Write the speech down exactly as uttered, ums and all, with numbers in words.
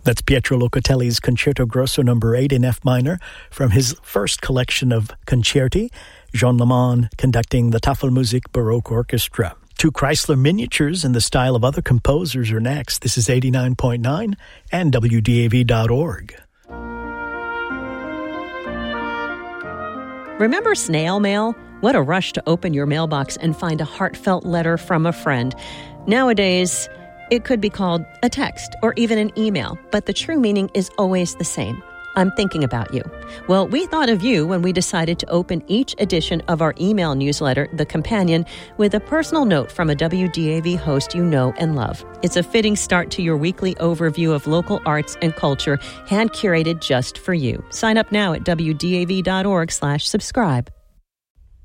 That's Pietro Locatelli's Concerto Grosso number eight in F minor from his first collection of concerti, Jean Lamond conducting the Tafelmusik Baroque Orchestra. Two Chrysler miniatures in the style of other composers are next. This is eighty-nine point nine and W D A V dot org. Remember snail mail? What a rush to open your mailbox and find a heartfelt letter from a friend. Nowadays, it could be called a text or even an email, but the true meaning is always the same. I'm thinking about you. Well, we thought of you when we decided to open each edition of our email newsletter, The Companion, with a personal note from a W D A V host you know and love. It's a fitting start to your weekly overview of local arts and culture, hand-curated just for you. Sign up now at W D A V dot org slash subscribe.